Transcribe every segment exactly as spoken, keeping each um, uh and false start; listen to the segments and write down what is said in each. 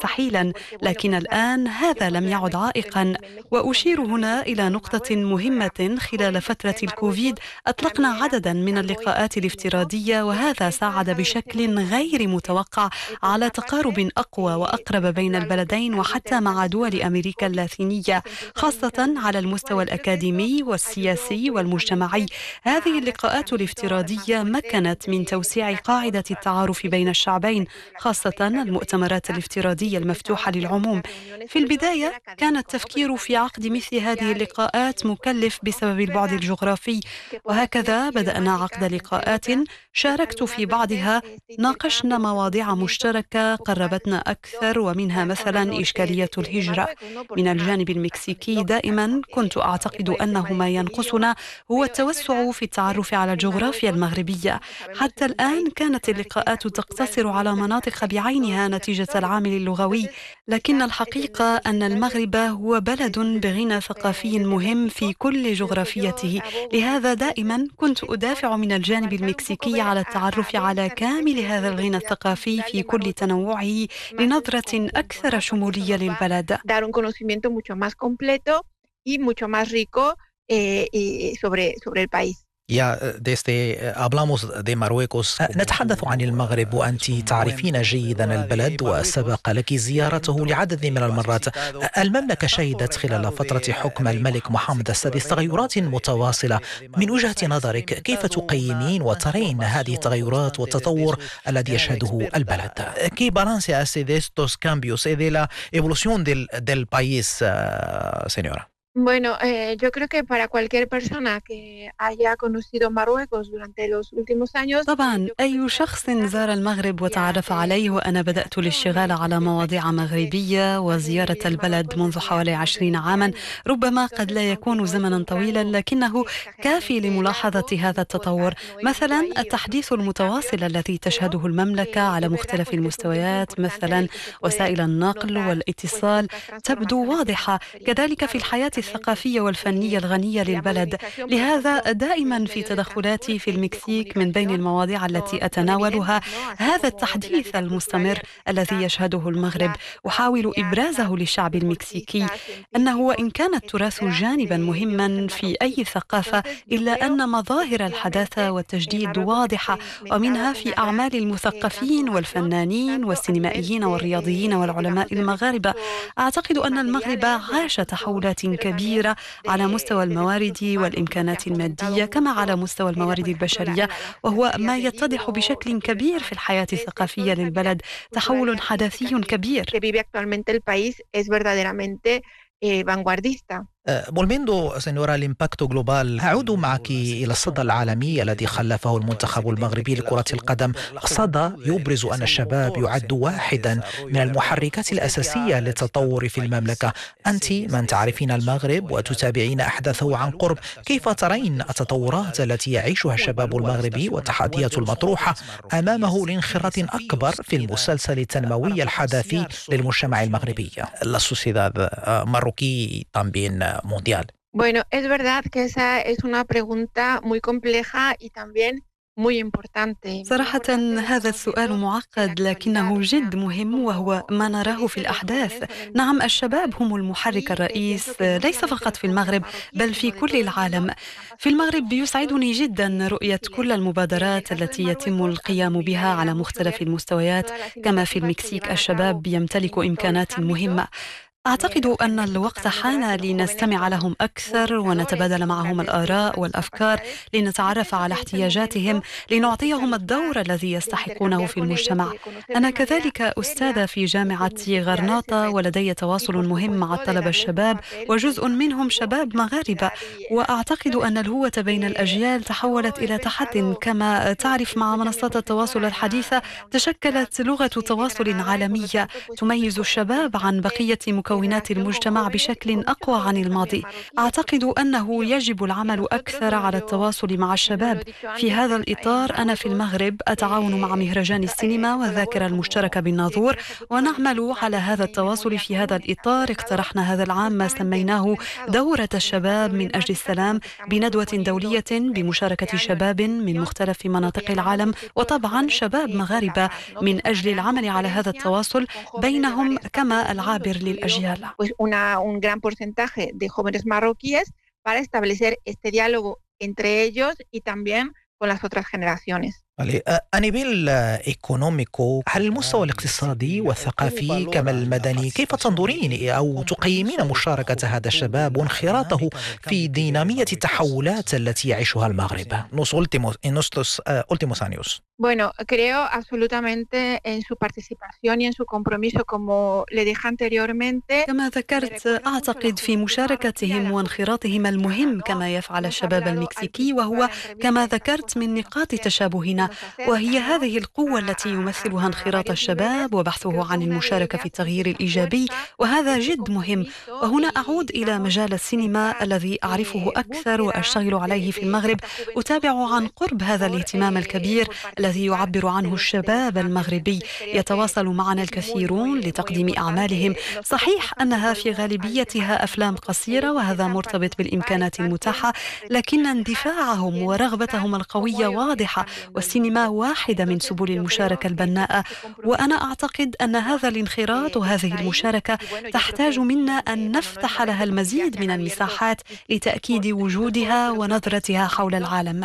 مستحيلا، لكن الآن هذا لم يعد عائقا. وأشير هنا إلى نقطة مهمة: خلال فترة الكوفيد أطلقنا عددا من اللقاءات الافتراضية، وهذا ساعد بشكل غير متوقع على تقارب أقوى وأقرب بين البلدين وحتى مع دول أمريكا اللاتينية، خاصة على المستوى الأكاديمي والسياسي والمجتمعي. هذه اللقاءات الافتراضية مكنت من توسيع قاعدة التعارف بين الشعبين، خاصة المؤتمرات الافتراضية المفتوحة للعموم. في البداية كان التفكير في عقد مثل هذه اللقاءات مكلف بسبب البعد الجغرافي، وهكذا بدأنا عقد لقاءات شاركت في بعضها. ناقشنا مواضيع مشتركة قربتنا أكثر، ومنها مثلا إشكالية الهجرة. من الجانب المكسيكي دائما كنت أعتقد أنه ما ينقصنا هو التوسع في التعرف على الجغرافيا المغربية. حتى الآن كانت اللقاءات تقتصر على مناطق بعينها نتيجة العامل اللغوي، لكن الحقيقة أن المغرب هو بلد بغنى ثقافي مهم في كل جغرافيته. لهذا دائما كنت أدافع من الجانب المكسيكي على التعرف على كامل هذا الغنى الثقافي في كل تنوعه لنظرة أكثر شمولية للبلد. يا ديستي hablamos de Marruecos. نتحدث عن المغرب وأنت تعرفين جيدا البلد وسبق لك زيارته لعدد من المرات. المملكة شهدت خلال فترة حكم الملك محمد السادس تغيرات متواصلة. من وجهة نظرك كيف تقيمين وترين هذه التغيرات والتطور الذي يشهده البلد؟ ¿Qué balance hace de estos cambios y de la evolución del, del país, señora? Bueno, eh, yo creo que para cualquier persona que haya conocido Marruecos durante los últimos años. طبعا أي شخص زار المغرب وتعرف عليه، وأنا بدأت الاشتغال على مواضيع مغربية وزيارة البلد منذ حوالي عشرين عاما، ربما قد لا يكون زمنا طويلا لكنه كافي لملاحظة هذا التطور. مثلا التحديث المتواصل الذي تشهده المملكة على مختلف المستويات، مثلا وسائل النقل والاتصال تبدو واضحة، كذلك في الحياة الثقافية والفنية الغنية للبلد. لهذا دائما في تدخلاتي في المكسيك من بين المواضيع التي أتناولها هذا التحديث المستمر الذي يشهده المغرب. أحاول إبرازه للشعب المكسيكي أنه وإن كان التراث جانبا مهما في أي ثقافة، إلا أن مظاهر الحداثة والتجديد واضحة، ومنها في أعمال المثقفين والفنانين والسينمائيين والرياضيين والعلماء المغاربة. أعتقد أن المغرب عاش تحولات كبيرة على مستوى الموارد والإمكانات المادية كما على مستوى الموارد البشرية، وهو ما يتضح بشكل كبير في الحياة الثقافية للبلد. تحول حداثي كبير. Volviendo, señora, al impacto global. أعود معك إلى الصدى العالمي الذي خلفه المنتخب المغربي لكرة القدم. صدى يبرز أن الشباب يعد واحدا من المحركات الأساسية للتطور في المملكة. أنت من تعرفين المغرب وتتابعين أحداثه عن قرب، كيف ترين التطورات التي يعيشها الشباب المغربي والتحديات المطروحة أمامه لانخراط أكبر في المسلسل التنموي الحداثي للمجتمع المغربي؟ La sociedad marroquí también mundial. Bueno, es verdad que esa es una pregunta muy compleja y también muy importante. صراحة هذا السؤال معقد لكنه جد مهم، وهو ما نراه في الأحداث. نعم، الشباب هم المحرك الرئيس ليس فقط في المغرب بل في كل العالم. في المغرب يسعدني جدا رؤية كل المبادرات التي يتم القيام بها على مختلف المستويات، كما في المكسيك الشباب يمتلك إمكانات مهمة. أعتقد أن الوقت حان لنستمع لهم أكثر ونتبادل معهم الآراء والأفكار، لنتعرف على احتياجاتهم، لنعطيهم الدور الذي يستحقونه في المجتمع. أنا كذلك أستاذة في جامعة غرناطة، ولدي تواصل مهم مع الطلبة الشباب، وجزء منهم شباب مغاربة. وأعتقد أن الهوة بين الأجيال تحولت إلى تحد. كما تعرف، مع منصات التواصل الحديثة تشكلت لغة تواصل عالمية تميز الشباب عن بقية مكونات مكونات المجتمع بشكل أقوى عن الماضي. أعتقد أنه يجب العمل أكثر على التواصل مع الشباب. في هذا الإطار أنا في المغرب أتعاون مع مهرجان السينما والذاكرة المشتركة بالناظور، ونعمل على هذا التواصل. في هذا الإطار اقترحنا هذا العام ما سميناه دورة الشباب من أجل السلام، بندوة دولية بمشاركة شباب من مختلف مناطق العالم، وطبعا شباب مغاربة، من أجل العمل على هذا التواصل بينهم كما العابر للأجيال. para establecer este diálogo entre ellos y también con las otras generaciones. A nivel económico، على المستوى الاقتصادي والثقافي كما المدني، كيف تنظرين أو تقيمين مشاركة هذا الشباب وانخراطه في دينامية التحولات التي يعيشها المغرب؟ Nos últimos, en estos uh, últimos años. Bueno, creo absolutamente en su participación y en su compromiso, como le dije anteriormente. كما ذكرت، أعتقد في مشاركتهم وانخراطهم المهم كما يفعل الشباب المكسيكي، وهو كما ذكرت من نقاط تشابهنا، وهي هذه القوة التي يمثلها انخراط الشباب وبحثه عن المشاركة في التغيير الإيجابي، وهذا جد مهم. وهنا أعود إلى مجال السينما الذي أعرفه أكثر وأشتغل عليه في المغرب. أتابع عن قرب هذا الاهتمام الكبير الذي يعبر عنه الشباب المغربي. يتواصل معنا الكثيرون لتقديم أعمالهم. صحيح أنها في غالبيتها أفلام قصيرة، وهذا مرتبط بالإمكانات المتاحة، لكن اندفاعهم ورغبتهم القوية واضحة، والسينما واحدة من سبل المشاركة البناءة. وأنا أعتقد أن هذا الانخراط وهذه المشاركة تحتاج منا أن نفتح لها المزيد من المساحات لتأكيد وجودها ونظرتها حول العالم.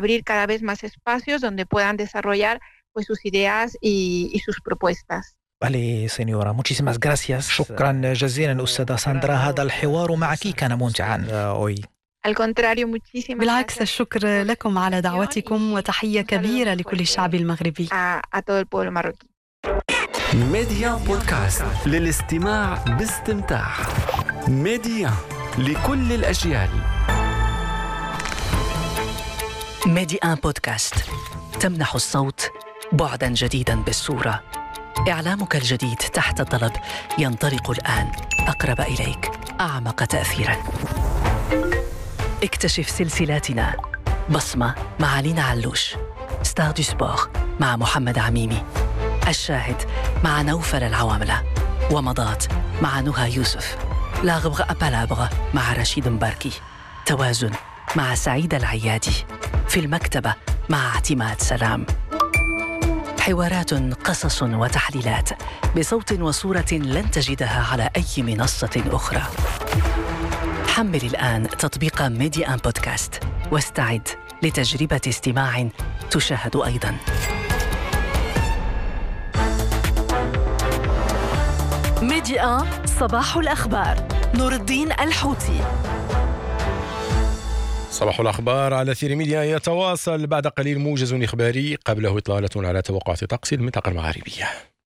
desarrollar pues sus ideas y, y sus propuestas. Vale, señora, muchísimas gracias. شكرا جزيلا أستاذة ساندرا، هذا الحوار معك كان ممتعا. Al contrario, muchísimas بالعكس، الشكر لكم على دعوتكم، وتحية كبيرة لكل الشعب المغربي. a, a todo el pueblo marroquí. ميديا بودكاست، للاستماع باستمتاع. ميديا لكل الأجيال. ميديا بودكاست تمنح الصوت بعداً جديداً بالصورة. إعلامك الجديد تحت الطلب ينطلق الآن، أقرب إليك، أعمق تأثيراً. اكتشف سلسلاتنا: بصمة مع لينا علوش، ستار دو سبور مع محمد عميمي، الشاهد مع نوفل العواملة، ومضات مع نهى يوسف، لاغبغ أبالابغ مع رشيد مباركي، توازن مع سعيد العيادي، في المكتبة مع اعتماد سلام. حوارات، قصص وتحليلات بصوت وصورة لن تجدها على أي منصة أخرى. حمل الآن تطبيق ميديا بودكاست واستعد لتجربة استماع تشاهد أيضاً. ميديا صباح الأخبار، نور الدين الحوتي. صباح الأخبار على ثير ميديا يتواصل بعد قليل موجز إخباري، قبله إطلالة على توقعات طقس المنطقة المغاربية.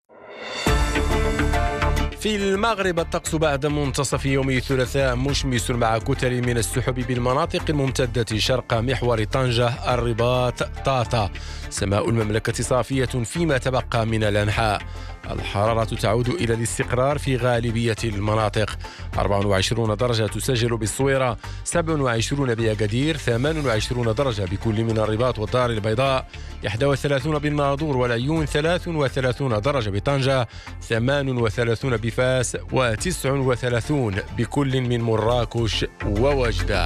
في المغرب الطقس بعد منتصف يوم الثلاثاء مشمس مع كتل من السحب بالمناطق الممتدة شرق محور طنجة، الرباط، طاطا. سماء المملكة صافية فيما تبقى من الأنحاء. الحرارة تعود إلى الاستقرار في غالبية المناطق. أربعة وعشرين درجة تسجل بالصويرة، سبعة وعشرين بأكادير، ثمانية وعشرين درجة بكل من الرباط والدار البيضاء، واحد وثلاثين بالناظور والعيون، ثلاثة وثلاثين درجة بطنجة، ثمانية وثلاثين بفاس، وتسعة وثلاثين بكل من مراكش ووجدة.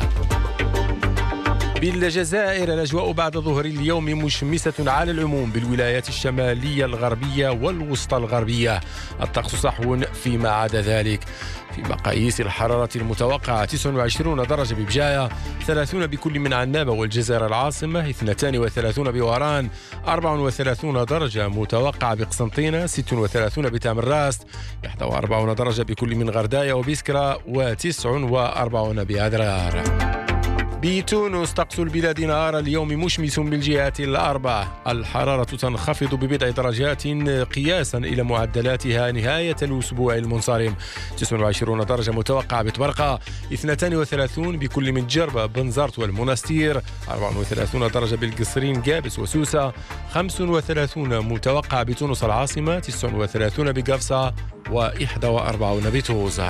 بالجزائر الأجواء بعد ظهر اليوم مشمسة على العموم بالولايات الشمالية الغربية والوسطى الغربية. الطقس صحو فيما عدا ذلك. في مقاييس الحرارة المتوقعة تسعة وعشرين درجة ببجاية، ثلاثين بكل من عنابة والجزائر العاصمة، اثنين وثلاثين بوهران، أربعة وثلاثين درجة متوقعة بقسنطينة، ستة وثلاثين بتامراست، واحد وأربعين درجة بكل من غرداية وبسكرة، وتسعة وأربعين بأدرار. بتونس طقس البلاد نهار اليوم مشمس بالجهات الأربع. الحرارة تنخفض ببضع درجات قياسا إلى معدلاتها نهاية الأسبوع المنصرم. تسعة وعشرين درجة متوقعة بطبرقة، اثنتين وثلاثين بكل من جربة بنزرت والمنستير، أربعة وثلاثين درجة بالقصرين قابس وسوسة، خمسة وثلاثين متوقعة بتونس العاصمة، تسعة وثلاثين بقفصة وواحد وأربعين بتوزر.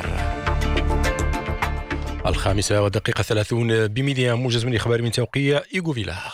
الخامسة ودقيقة ثلاثون بميديا، موجز من إخبار من توقيع إيغو فيلاغ.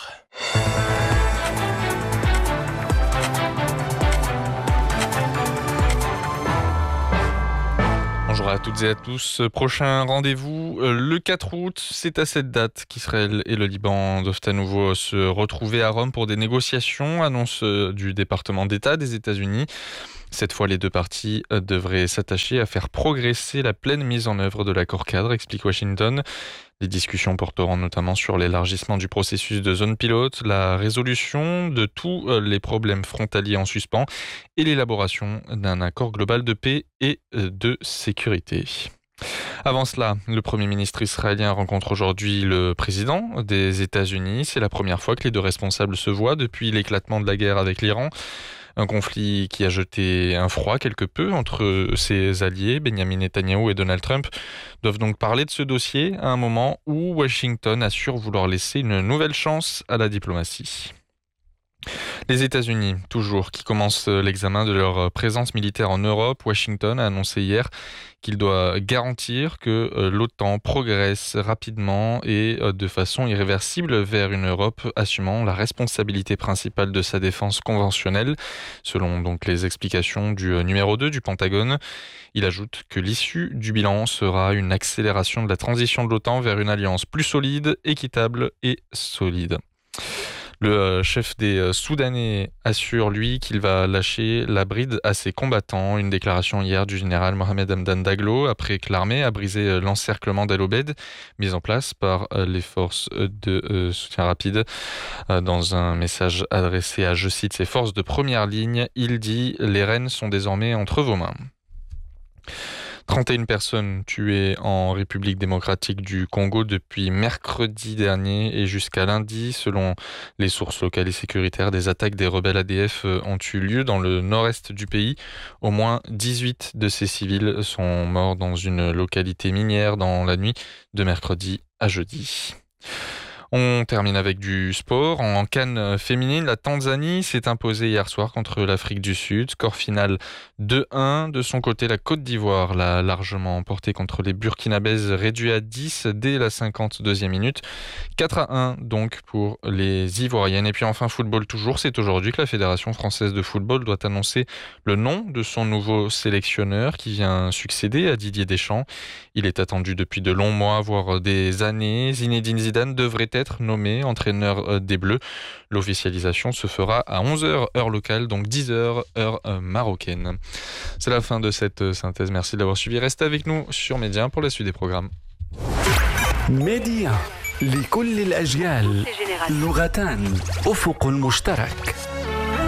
Bonjour à toutes et à tous. Prochain rendez-vous le quatre août. C'est à cette date qu'Israël et le Liban doivent à nouveau se retrouver à Rome pour des négociations, annonce du département d'État des États-Unis. Cette fois, les deux parties devraient s'attacher à faire progresser la pleine mise en œuvre de l'accord cadre, explique Washington. Les discussions porteront notamment sur l'élargissement du processus de zone pilote, la résolution de tous les problèmes frontaliers en suspens et l'élaboration d'un accord global de paix et de sécurité. Avant cela, le Premier ministre israélien rencontre aujourd'hui le président des États-Unis. C'est la première fois que les deux responsables se voient depuis l'éclatement de la guerre avec l'Iran. Un conflit qui a jeté un froid quelque peu entre ses alliés, Benjamin Netanyahou et Donald Trump, doivent donc parler de ce dossier à un moment où Washington assure vouloir laisser une nouvelle chance à la diplomatie. Les États-Unis, toujours, qui commencent l'examen de leur présence militaire en Europe. Washington a annoncé hier qu'il doit garantir que l'OTAN progresse rapidement et de façon irréversible vers une Europe assumant la responsabilité principale de sa défense conventionnelle, selon donc les explications du numéro deux du Pentagone. Il ajoute que l'issue du bilan sera une accélération de la transition de l'OTAN vers une alliance plus solide, équitable et solide. Le chef des Soudanais assure, lui, qu'il va lâcher la bride à ses combattants. Une déclaration hier du général Mohamed Hamdan Daglo, après que l'armée a brisé l'encerclement d'El Obed, mis en place par les forces de soutien rapide. Dans un message adressé à, je cite, ses forces de première ligne, il dit « Les rênes sont désormais entre vos mains ». trente et une personnes tuées en République démocratique du Congo depuis mercredi dernier et jusqu'à lundi. Selon les sources locales et sécuritaires, des attaques des rebelles A D F ont eu lieu dans le nord-est du pays. Au moins dix-huit de ces civils sont morts dans une localité minière dans la nuit de mercredi à jeudi. On termine avec du sport. En CAN féminine, la Tanzanie s'est imposée hier soir contre l'Afrique du Sud. Score final deux un. De son côté, la Côte d'Ivoire l'a largement emporté contre les Burkinabèses, réduit à dix dès la cinquante-deuxième minute. quatre à un donc pour les Ivoiriennes. Et puis enfin, football toujours. C'est aujourd'hui que la Fédération française de football doit annoncer le nom de son nouveau sélectionneur qui vient succéder à Didier Deschamps. Il est attendu depuis de longs mois, voire des années. Zinedine Zidane devrait être nommé entraîneur des Bleus. L'officialisation se fera à onze heures heure locale, donc dix heures heure marocaine. C'est la fin de cette synthèse. Merci d'avoir suivi. Restez avec nous sur Média pour la suite des programmes. Média لكل الأجيال لغتان أفق مشترك.